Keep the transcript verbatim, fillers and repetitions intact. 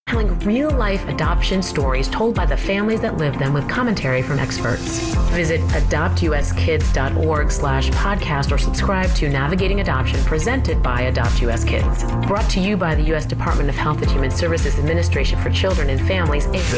telling real-life adoption stories told by the families that live them with commentary from experts. Visit adopt u s kids dot org slash podcast or subscribe to Navigating Adoption presented by Adopt U S Kids. Brought to you by the U S Department of Health and Human Services Administration for Children and Families.